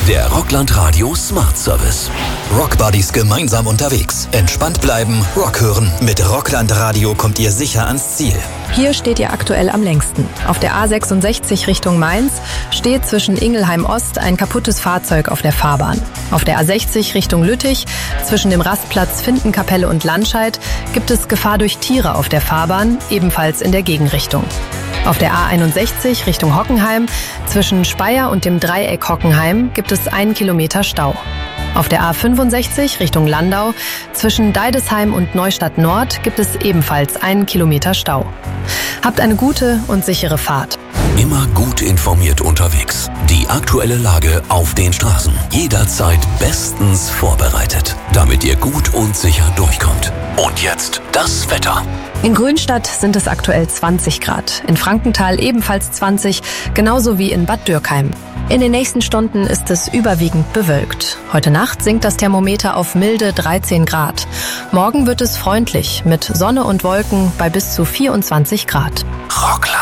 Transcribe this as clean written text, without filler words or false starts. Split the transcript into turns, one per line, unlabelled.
Der Rockland Radio Smart Service. Rockbuddies gemeinsam unterwegs. Entspannt bleiben, Rock hören. Mit Rockland Radio kommt ihr sicher ans Ziel.
Hier steht ihr aktuell am längsten. Auf der A66 Richtung Mainz steht zwischen Ingelheim Ost ein kaputtes Fahrzeug auf der Fahrbahn. Auf der A60 Richtung Lüttich zwischen dem Rastplatz Findenkapelle und Landscheid gibt es Gefahr durch Tiere auf der Fahrbahn, ebenfalls in der Gegenrichtung. Auf der A61 Richtung Hockenheim zwischen Speyer und dem Dreieck Hockenheim gibt es 1 Kilometer Stau. Auf der A65 Richtung Landau zwischen Deidesheim und Neustadt Nord gibt es ebenfalls 1 Kilometer Stau. Habt eine gute und sichere Fahrt.
Immer gut informiert unterwegs. Die aktuelle Lage auf den Straßen. Jederzeit bestens vorbereitet, damit ihr gut und sicher durchkommt. Und jetzt das Wetter.
In Grünstadt sind es aktuell 20 Grad, in Frankenthal ebenfalls 20, genauso wie in Bad Dürkheim. In den nächsten Stunden ist es überwiegend bewölkt. Heute Nacht sinkt das Thermometer auf milde 13 Grad. Morgen wird es freundlich mit Sonne und Wolken bei bis zu 24 Grad.
Rockland.